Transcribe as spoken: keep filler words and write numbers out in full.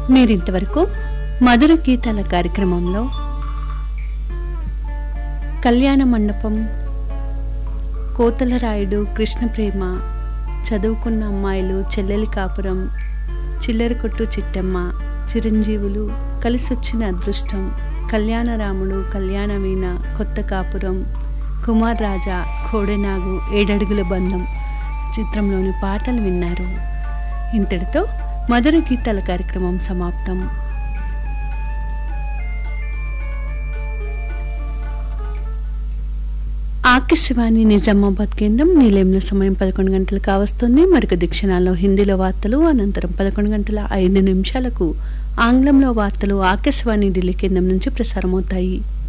మీరింతవరకు మధుర గీతాల కార్యక్రమంలో కళ్యాణ మండపం, కోతలరాయుడు, కృష్ణ ప్రేమ, చదువుకున్న అమ్మాయిలు, చెల్లెలి కాపురం, చిల్లర కొట్టు చిట్టమ్మ, చిరంజీవులు, కలిసొచ్చిన అదృష్టం, కళ్యాణరాముడు, కళ్యాణవీణ, కొత్త కాపురం, కుమార్ రాజా, కోడెనాగు, ఏడడుగుల బంధం చిత్రంలోని పాటలు విన్నారు. ఇంతటితో మధుర గీతాల కార్యక్రమం సమాప్తం. ఆకాశవాణి నిజామాబాద్ కేంద్రం. నిలయంలో సమయం పదకొండు గంటలు కావస్తుంది. మరికొద్ది క్షణాల్లో హిందీలో వార్తలు, అనంతరం పదకొండు గంటల ఐదు నిమిషాలకు ఆంగ్లంలో వార్తలు ఆకాశవాణి ఢిల్లీ కేంద్రం నుంచి ప్రసారమవుతాయి.